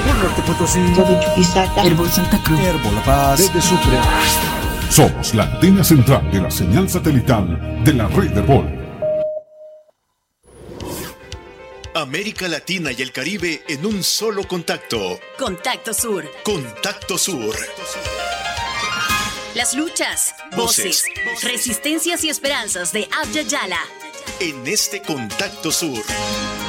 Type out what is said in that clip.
Herbol Norte Potosí, Herbol Santa Cruz, Herbol La Paz, de Sucre. Somos la antena central de la señal satelital de la red Herbol. América Latina y el Caribe en un solo contacto. Contacto Sur. Contacto Sur. Las luchas, voces, resistencias y esperanzas de Abya Yala. En este Contacto Sur.